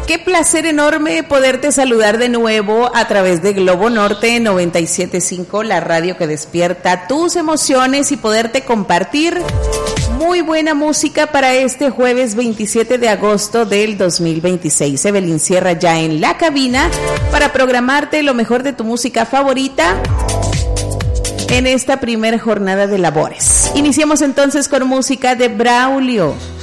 qué placer enorme poderte saludar de nuevo a través de Globo Norte 97.5, la radio que despierta tus emociones, y poderte compartir muy buena música para este jueves 27 de agosto del 2026. Evelyn Sierra ya en la cabina para programarte lo mejor de tu música favorita en esta primera jornada de labores. Iniciamos entonces con música de Braulio.